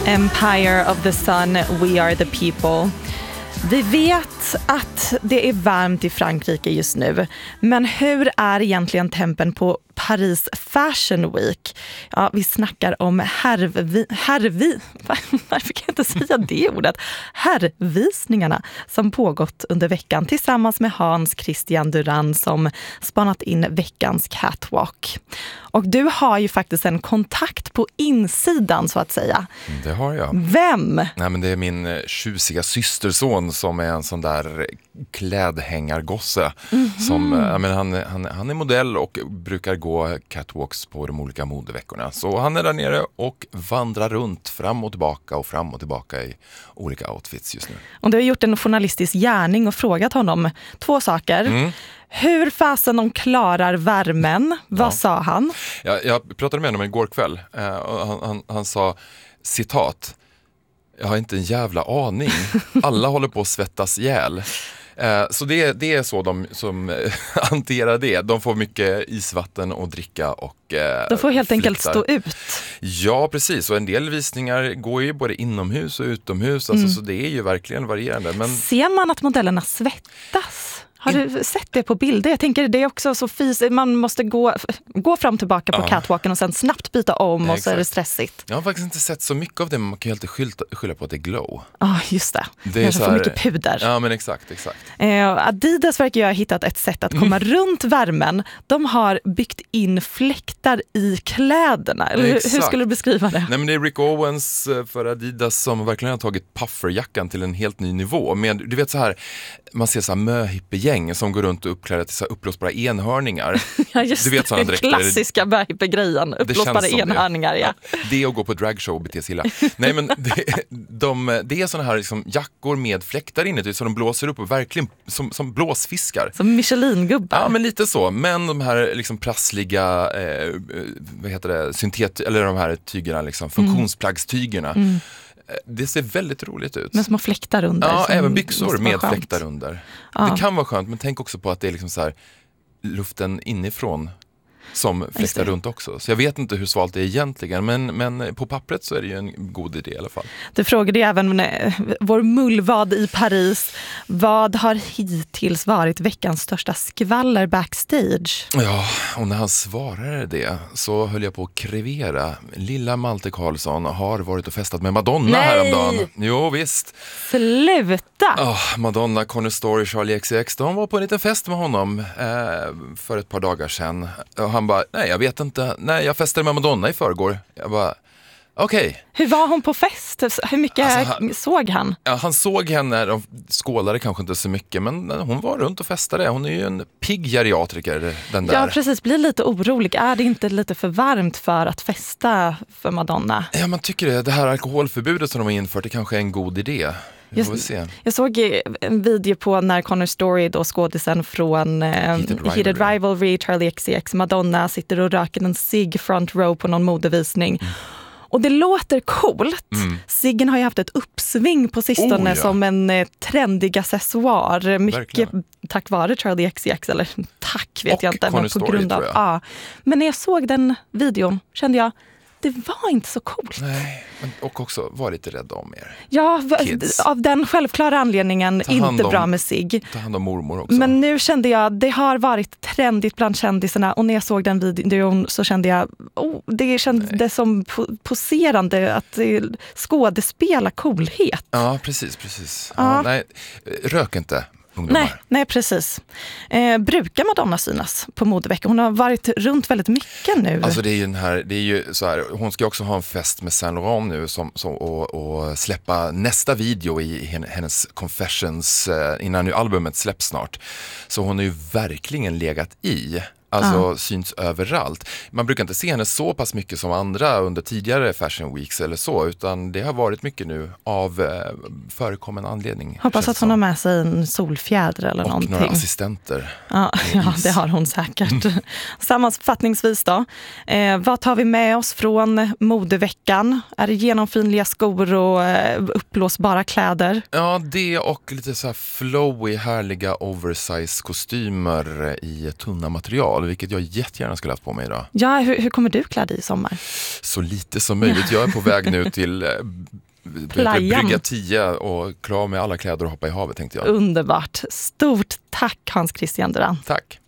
Empire of the Sun, We Are the People. Vi vet att det är varmt i Frankrike just nu, men hur är egentligen tempen på Paris Fashion Week? Ja, vi snackar om varför kan jag inte säga det ordet? Herrvisningarna som pågått under veckan tillsammans med Hans Christian Durand som spanat in veckans catwalk. Och du har ju faktiskt en kontakt på insidan så att säga. Det har jag. Vem? Nej, men det är min tjusiga systerson som är en sån där klädhängargosse. Som, han är modell och brukar gå catwalks på de olika modeveckorna. Så han är där nere och vandrar runt fram och tillbaka i olika outfits just nu. Och du har gjort en journalistisk gärning och frågat honom 2 saker. Hur fasen de klarar värmen? Vad sa han? Jag pratade med honom igår kväll. Han sa, citat: "Jag har inte en jävla aning. Alla håller på att svettas ihjäl." Så det är så de som hanterar det. De får mycket isvatten och dricka och de får helt enkelt stå ut. Ja, precis. Och en del visningar går ju både inomhus och utomhus. Alltså, så det är ju verkligen varierande. Men ser man att modellerna svettas? Har du sett det på bilder? Jag tänker det är också så fysiskt. Man måste gå fram och tillbaka på catwalken och sen snabbt byta om och så är det stressigt. Jag har faktiskt inte sett så mycket av det, men man kan ju alltid skylla på att det är glow. Ja, just det. Det är så för mycket puder. Ja, men exakt. Adidas verkar ju ha hittat ett sätt att komma runt värmen. De har byggt in fläktar i kläderna. Hur skulle du beskriva det? Nej, men det är Rick Owens för Adidas som verkligen har tagit pufferjackan till en helt ny nivå. Men du vet så här, man ser så här möhippegäng som går runt och uppklädda till så här uppblåsbara enhörningar. Ja, just du vet sådana dräkter. Klassiska möhippegrejen, uppblåsbara enhörningar. Ja. Det är att gå på dragshow och bete sig illa. Nej, men det är såna här liksom jackor med fläktar inuti som de blåser upp och verkligen som blåsfiskar. Som Michelin-gubbar. Ja, men lite så. Men de här liksom prassliga eller de här tygerna, liksom, funktionsplaggstygerna. Det ser väldigt roligt ut. Med små fläktar under. Ja, även byxor med fläktar under. Ja. Det kan vara skönt, men tänk också på att det är liksom så här, luften inifrån som fläktar runt också. Så jag vet inte hur svalt det är egentligen, men på pappret så är det ju en god idé i alla fall. Du frågade ju även vår mullvad i Paris. Vad har hittills varit veckans största skvaller backstage? Ja, och när han svarade det så höll jag på att krevera. Lilla Malte Karlsson har varit och festat med Madonna häromdagen. Jo, visst. Sluta! Madonna, Conor Story, Charlie XCX, de var på en liten fest med honom för ett par dagar sedan. Och han bara, nej jag vet inte. Nej, jag festade med Madonna i förrgår. Jag bara, okej. Hur var hon på fest? Hur mycket såg han? Ja, han såg henne, de skålade kanske inte så mycket, men hon var runt och festade. Hon är ju en pigg geriatriker, den där. Ja, precis. Blir lite orolig. Är det inte lite för varmt för att festa för Madonna? Ja, man tycker det. Det här alkoholförbudet som de har infört, det kanske är en god idé. Jag såg en video på när Conor Story, då skådisen från Heated Rivalry, Charlie XCX, Madonna sitter och röker en cigg front row på någon modevisning. Och det låter coolt. Ciggen har ju haft ett uppsving på sistone som en trendig accessoar. Mycket tack vare Charlie XCX, eller tack vet jag inte. Men på grund av, men när jag såg den videon kände jag, det var inte så coolt. Nej, och också var lite rädda om er. Ja, av den självklara anledningen inte bra med sig. Ta hand om mormor också. Men nu kände jag, det har varit trendigt bland kändisarna och när jag såg den videon så kände jag, det kändes som poserande att skådespela coolhet. Ja, precis. Ja, nej, rök inte. Nej, precis. Brukar Madonna synas på modeveckan? Hon har varit runt väldigt mycket nu. Alltså det är ju så här, hon ska också ha en fest med Saint Laurent nu och släppa nästa video i hennes Confessions innan nu albumet släpps snart. Så hon har ju verkligen legat i. Alltså syns överallt. Man brukar inte se henne så pass mycket som andra under tidigare Fashion Weeks eller så, utan det har varit mycket nu av förekommande anledning. Hoppas att hon har med sig en solfjäder eller någonting. Och några assistenter. Ja, det har hon säkert. Sammanfattningsvis då, vad tar vi med oss från modeveckan? Är det genomskinliga skor och uppblåsbara kläder? Ja, det och lite så här flowy, härliga oversize kostymer i tunna material. festival, vilket jag jättegärna skulle haft på mig idag. Ja, hur kommer du klä dig i sommar? Så lite som möjligt. Jag är på väg nu till brygga 10 och klar med alla kläder och hoppa i havet, tänkte jag. Underbart. Stort tack Hans Christian Durán. Tack.